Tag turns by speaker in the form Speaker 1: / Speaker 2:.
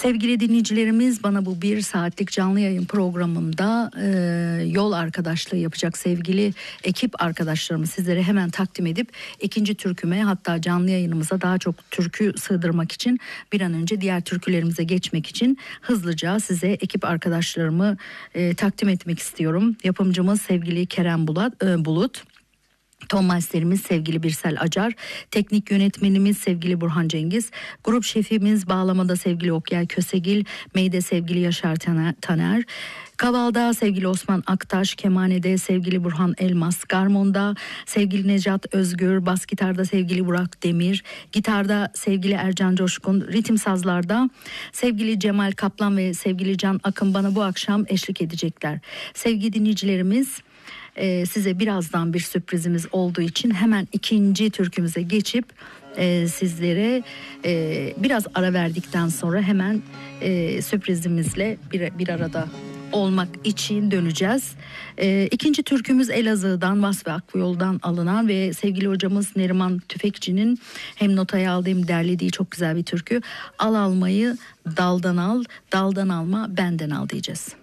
Speaker 1: Sevgili dinleyicilerimiz, bana bu 1 saatlik canlı yayın programımda yol arkadaşlığı yapacak sevgili ekip arkadaşlarımı sizlere hemen takdim edip ikinci türküme, hatta canlı yayınımıza daha çok türkü sığdırmak için, bir an önce diğer türkülerimize geçmek için hızlıca size ekip arkadaşlarımı takdim etmek istiyorum. Yapımcımız sevgili Kerem Bulut. Ton masterimiz sevgili Birsel Acar, teknik yönetmenimiz sevgili Burhan Cengiz, grup şefimiz bağlamada sevgili Okyay Kösegil, Meyde sevgili Yaşar Taner, Kaval'da sevgili Osman Aktaş, kemanede sevgili Burhan Elmas, garmonda sevgili Necat Özgür, bas gitarda sevgili Burak Demir, gitarda sevgili Ercan Coşkun, ritim sazlarda sevgili Cemal Kaplan ve sevgili Can Akın bana bu akşam eşlik edecekler. Sevgili dinleyicilerimiz, size birazdan bir sürprizimiz olduğu için hemen ikinci türkümüze geçip sizlere biraz ara verdikten sonra hemen sürprizimizle bir arada olmak için döneceğiz. İkinci türkümüz Elazığ'dan, Vasfi Akbuyol'dan alınan ve sevgili hocamız Neriman Tüfekçi'nin hem notaya aldığı hem derlediği çok güzel bir türkü. Al almayı daldan al, daldan alma benden al diyeceğiz.